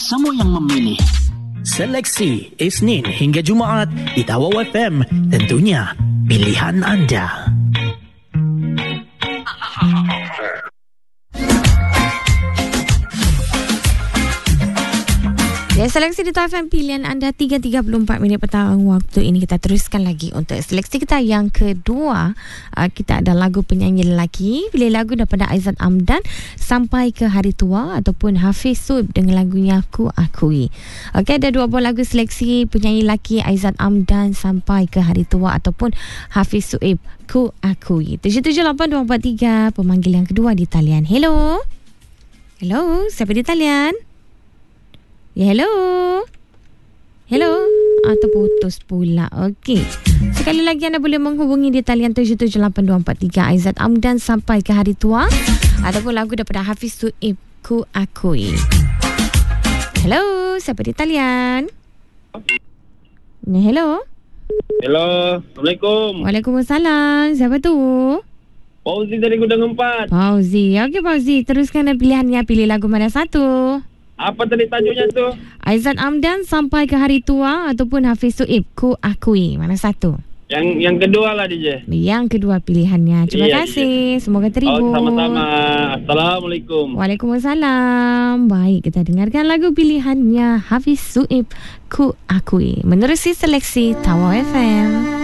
semua yang memilih. Seleksi Isnin hingga Jumaat di Tawau FM. Tentunya pilihan anda. Ya, seleksi di TFM pilihan anda 3.34 minit petang waktu ini. Kita teruskan lagi untuk seleksi kita yang kedua. Kita ada lagu penyanyi lelaki. Pilih lagu daripada Aizat Amdan, Sampai ke Hari Tua, ataupun Hafiz Suib dengan lagunya Ku Akui. Okey, ada dua buah lagu seleksi penyanyi lelaki, Aizat Amdan, Sampai ke Hari Tua, ataupun Hafiz Suib, Ku Akui. 778243 pemanggil yang kedua di talian. Hello. Hello, siapa di talian? Ya, hello. Hello. Terputus pula. Okey. Sekali lagi anda boleh menghubungi di talian 778243 Aizat Amdan, Sampai ke Hari Tua, ataupun lagu daripada Hafiz Suib, Ku Akui. Hello. Siapa di talian? Hello. Hello. Assalamualaikum. Waalaikumsalam. Siapa tu? Fauzi dari Gudang 4. Fauzi. Okey, Fauzi. Teruskan pilihannya. Pilih lagu mana satu? Apa tadi tajuknya tu? Aizat Amdan, Sampai ke Hari Tua, ataupun Hafiz Suib, Ku Akui. Mana satu? Yang kedua lah DJ. Yang kedua pilihannya. Terima kasih. Semoga terhibur. Sama-sama. Assalamualaikum. Waalaikumsalam. Baik, kita dengarkan lagu pilihannya Hafiz Suib, Ku Akui. Menerusi seleksi Tawau FM.